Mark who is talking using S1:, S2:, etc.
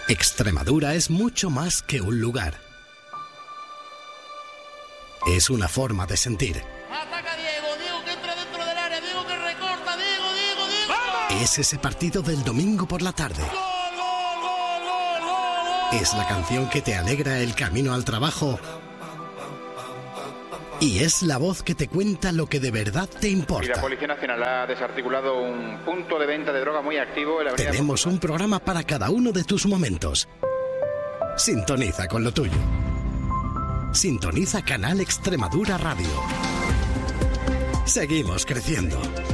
S1: Extremadura es mucho más que un lugar. Es una forma de sentir.
S2: Ataca Diego, Diego que entra dentro del área, Diego que recorta, Diego.
S1: Es ese partido del domingo por la tarde.
S2: ¡Gol, gol, gol, gol, gol, gol!
S1: Es la canción que te alegra el camino al trabajo. Y es la voz que te cuenta lo que de verdad te importa.
S3: Y la Policía Nacional ha desarticulado un punto de venta de droga muy activo en la avenida.
S1: Tenemos un programa para cada uno de tus momentos. Sintoniza con lo tuyo. Sintoniza Canal Extremadura Radio. Seguimos creciendo.